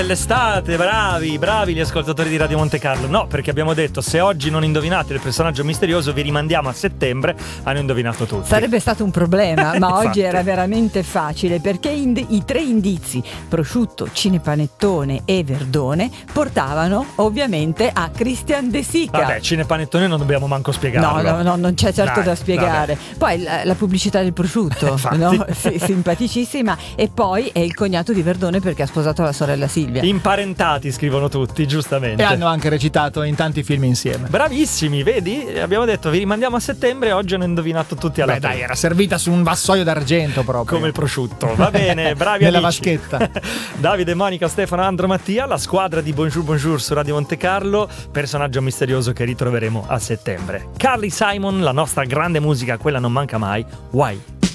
L'estate, bravi gli ascoltatori di Radio Monte Carlo. No, perché abbiamo detto, se oggi non indovinate il personaggio misterioso, vi rimandiamo a settembre. Hanno indovinato tutti. Sarebbe stato un problema, ma oggi Infatti. era veramente facile, perché i tre indizi, prosciutto, cinepanettone e verdone, portavano ovviamente a Christian De Sica. Vabbè, cinepanettone non dobbiamo manco spiegarlo. No, non c'è certo Dai, da spiegare. Poi la pubblicità del prosciutto, Infatti. no? Sì, simpaticissima. E poi è il cognato di Verdone, perché ha sposato la sorella Silvia. Imparentati, scrivono tutti, giustamente. E hanno anche recitato in tanti film insieme. Bravissimi, vedi? Abbiamo detto vi rimandiamo a settembre. Oggi hanno indovinato tutti alla Beh dai, fine. era servita su un vassoio d'argento proprio. Come il prosciutto. Va bene, bravi Nella amici. vaschetta. Davide, Monica, Stefano, Andro, Mattia, la squadra di Bonjour su Radio Monte Carlo, personaggio misterioso che ritroveremo a settembre. Carly Simon, la nostra grande musica, quella non manca mai. Why?